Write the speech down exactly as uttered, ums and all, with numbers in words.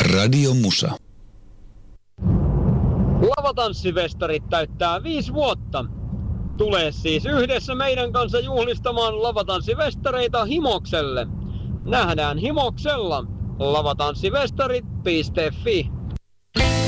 Radio Musa. Lavatanssifestarit täyttää viisi vuotta. Tule siis yhdessä meidän kanssa juhlistamaan lavatanssifestareita Himokselle. Nähdään Himoksella. lavatanssifestarit piste fi